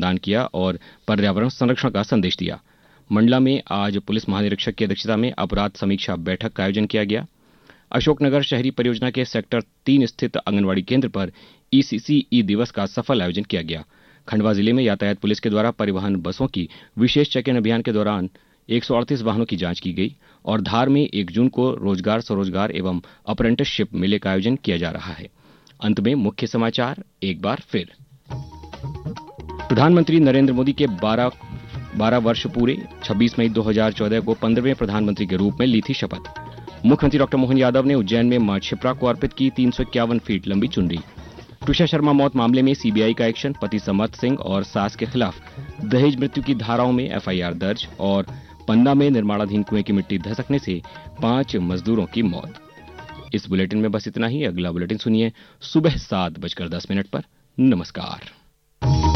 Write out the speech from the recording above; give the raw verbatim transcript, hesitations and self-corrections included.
श्रमदान किया और पर्यावरण संरक्षण का संदेश दिया। मंडला में आज पुलिस महानिरीक्षक की अध्यक्षता में अपराध समीक्षा बैठक का आयोजन किया गया। अशोकनगर शहरी परियोजना के सेक्टर तीन स्थित आंगनबाड़ी केंद्र पर ईसीसीई दिवस का सफल आयोजन किया गया। खंडवा जिले में यातायात पुलिस के द्वारा परिवहन बसों की विशेष चेक इन अभियान के दौरान एक सौ अड़तीस वाहनों की जांच की गई और धार में एक जून को रोजगार स्वरोजगार एवं अप्रेंटिसशिप मेले का आयोजन किया जा रहा है। अंत में मुख्य समाचार एक बार फिर। प्रधानमंत्री नरेंद्र मोदी के बारह बारह वर्ष पूरे छब्बीस मई दो हज़ार चौदह को पंद्रहवें प्रधानमंत्री के रूप में ली थी शपथ। मुख्यमंत्री डॉक्टर मोहन यादव ने उज्जैन में मां क्षिप्रा को अर्पित की तीन सौ इक्यावन फीट लंबी चुनरी। ट्विशा शर्मा मौत मामले में सीबीआई का एक्शन, पति समर्थ सिंह और सास के खिलाफ दहेज मृत्यु की धाराओं में एफआईआर दर्ज और पन्ना में निर्माणाधीन कुएं की मिट्टी धसकने से पांच मजदूरों की मौत। इस बुलेटिन में बस इतना ही। अगला बुलेटिन सुनिए सुबह सात बजकर दस मिनट पर। नमस्कार।